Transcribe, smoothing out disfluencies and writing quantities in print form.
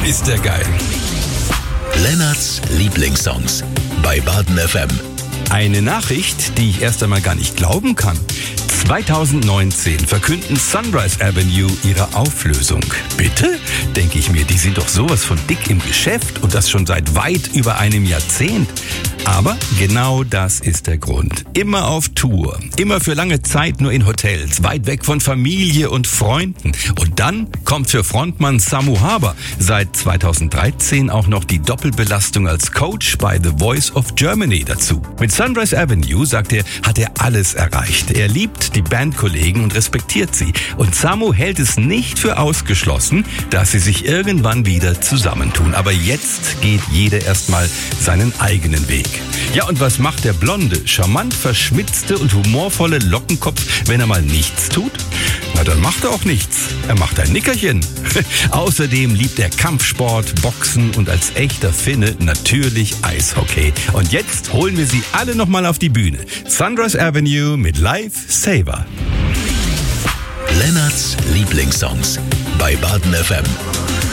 ist der geil. Lennarts Lieblingssongs bei Baden FM. Eine Nachricht, die ich erst einmal gar nicht glauben kann. 2019 verkünden Sunrise Avenue ihre Auflösung. Bitte? Denke ich mir, die sind doch sowas von dick im Geschäft und das schon seit weit über einem Jahrzehnt. Aber genau das ist der Grund. Immer auf Tour, immer für lange Zeit nur in Hotels, weit weg von Familie und Freunden. Und dann kommt für Frontmann Samu Haber seit 2013 auch noch die Doppelbelastung als Coach bei The Voice of Germany dazu. Mit Sunrise Avenue, sagt er, hat er alles erreicht. Er liebt die Bandkollegen und respektiert sie. Und Samu hält es nicht für ausgeschlossen, dass sie sich irgendwann wieder zusammentun. Aber jetzt geht jeder erstmal seinen eigenen Weg. Ja, und was macht der blonde, charmant verschmitzte und humorvolle Lockenkopf, wenn er mal nichts tut? Na, dann macht er auch nichts. Er macht ein Nickerchen. Außerdem liebt er Kampfsport, Boxen und als echter Finne natürlich Eishockey. Und jetzt holen wir sie alle nochmal auf die Bühne. Sunrise Avenue mit Life Saver. Lennarts Lieblingssongs bei Baden FM.